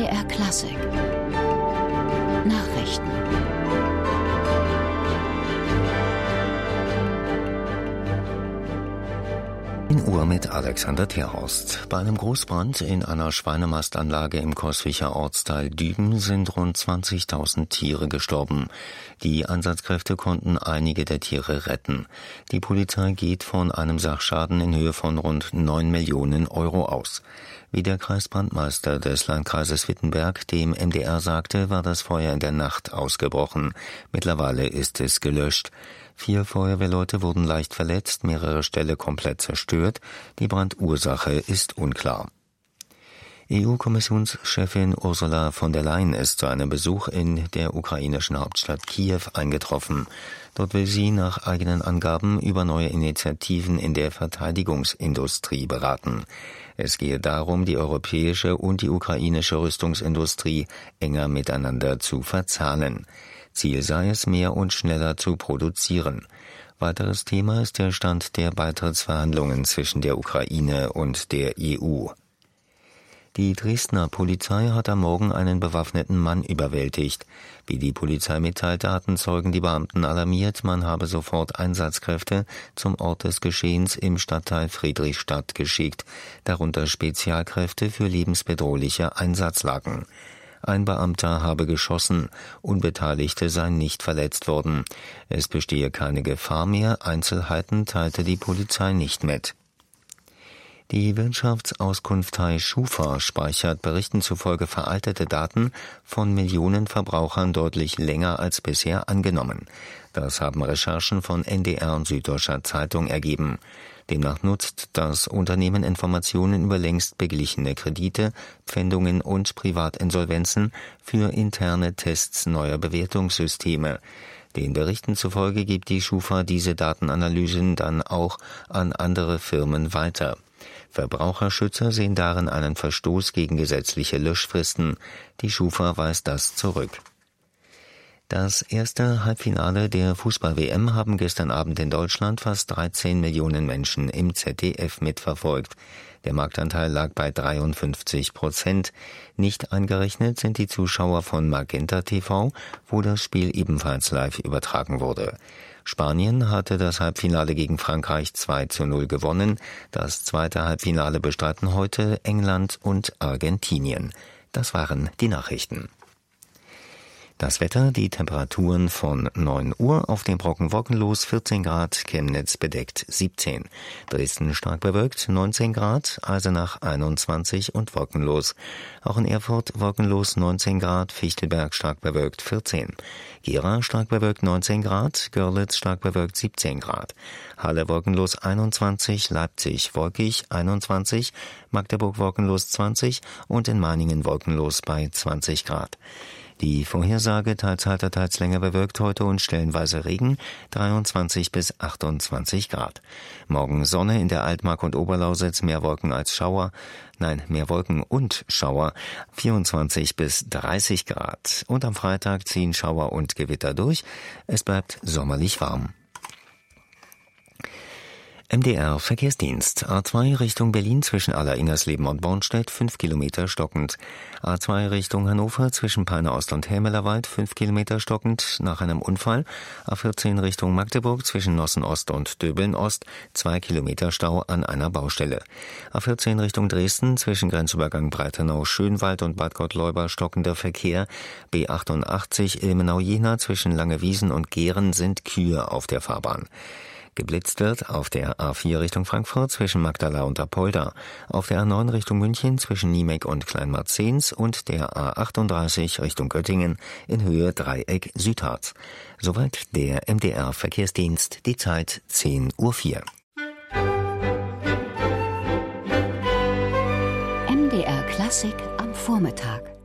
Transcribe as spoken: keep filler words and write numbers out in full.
R Klassik Nachrichten. zehn Uhr mit Alexander Terhorst. Bei einem Großbrand in einer Schweinemastanlage im Coswicher Ortsteil Düben sind rund zwanzigtausend Tiere gestorben. Die Einsatzkräfte konnten einige der Tiere retten. Die Polizei geht von einem Sachschaden in Höhe von rund neun Millionen Euro aus. Wie der Kreisbrandmeister des Landkreises Wittenberg dem M D R sagte, war das Feuer in der Nacht ausgebrochen. Mittlerweile ist es gelöscht. Vier Feuerwehrleute wurden leicht verletzt, mehrere Ställe komplett zerstört. Die Brandursache ist unklar. E U-Kommissionschefin Ursula von der Leyen ist zu einem Besuch in der ukrainischen Hauptstadt Kiew eingetroffen. Dort will sie nach eigenen Angaben über neue Initiativen in der Verteidigungsindustrie beraten. Es gehe darum, die europäische und die ukrainische Rüstungsindustrie enger miteinander zu verzahnen. Ziel sei es, mehr und schneller zu produzieren. Weiteres Thema ist der Stand der Beitrittsverhandlungen zwischen der Ukraine und der E U. Die Dresdner Polizei hat am Morgen einen bewaffneten Mann überwältigt. Wie die Polizei mitteilte, hatten Zeugen die Beamten alarmiert, man habe sofort Einsatzkräfte zum Ort des Geschehens im Stadtteil Friedrichstadt geschickt, darunter Spezialkräfte für lebensbedrohliche Einsatzlagen. Ein Beamter habe geschossen, Unbeteiligte seien nicht verletzt worden. Es bestehe keine Gefahr mehr, Einzelheiten teilte die Polizei nicht mit. Die Wirtschaftsauskunftei Schufa speichert Berichten zufolge veraltete Daten von Millionen Verbrauchern deutlich länger als bisher angenommen. Das haben Recherchen von N D R und Süddeutscher Zeitung ergeben. Demnach nutzt das Unternehmen Informationen über längst beglichene Kredite, Pfändungen und Privatinsolvenzen für interne Tests neuer Bewertungssysteme. Den Berichten zufolge gibt die Schufa diese Datenanalysen dann auch an andere Firmen weiter. Verbraucherschützer sehen darin einen Verstoß gegen gesetzliche Löschfristen. Die Schufa weist das zurück. Das erste Halbfinale der Fußball-W M haben gestern Abend in Deutschland fast dreizehn Millionen Menschen im Z D F mitverfolgt. Der Marktanteil lag bei dreiundfünfzig Prozent. Nicht eingerechnet sind die Zuschauer von Magenta T V, wo das Spiel ebenfalls live übertragen wurde. Spanien hatte das Halbfinale gegen Frankreich zwei zu null gewonnen. Das zweite Halbfinale bestreiten heute England und Argentinien. Das waren die Nachrichten. Das Wetter, die Temperaturen von neun Uhr, auf dem Brocken wolkenlos vierzehn Grad, Chemnitz bedeckt siebzehn. Dresden stark bewölkt neunzehn Grad, Eisenach einundzwanzig und wolkenlos. Auch in Erfurt wolkenlos neunzehn Grad, Fichtelberg stark bewölkt vierzehn. Gera stark bewölkt neunzehn Grad, Görlitz stark bewölkt siebzehn Grad. Halle wolkenlos einundzwanzig, Leipzig wolkig einundzwanzig, Magdeburg wolkenlos zwanzig und in Meiningen wolkenlos bei zwanzig Grad. Die Vorhersage teils heiter, teils länger bewölkt heute und stellenweise Regen, dreiundzwanzig bis achtundzwanzig Grad. Morgen Sonne in der Altmark und Oberlausitz, mehr Wolken als Schauer, nein, mehr Wolken und Schauer, vierundzwanzig bis dreißig Grad. Und am Freitag ziehen Schauer und Gewitter durch, es bleibt sommerlich warm. M D R Verkehrsdienst. A zwei Richtung Berlin zwischen Aller-Ingersleben und Bornstedt fünf Kilometer stockend. A zwei Richtung Hannover zwischen Peine Ost und Helmelerwald fünf Kilometer stockend nach einem Unfall. A vierzehn Richtung Magdeburg zwischen Nossen Ost und Döbeln Ost zwei Kilometer Stau an einer Baustelle. A vierzehn Richtung Dresden zwischen Grenzübergang Breitenau-Schönwald und Bad Gottleuba stockender Verkehr. B achtundachtzig Ilmenau-Jena zwischen Langewiesen und Gehren sind Kühe auf der Fahrbahn. Geblitzt wird auf der A vier Richtung Frankfurt zwischen Magdala und Apolda, auf der A neun Richtung München zwischen Niemek und Kleinmarzens und der A achtunddreißig Richtung Göttingen in Höhe Dreieck Südharz. Soweit der M D R Verkehrsdienst, die Zeit zehn Uhr vier. M D R Klassik am Vormittag.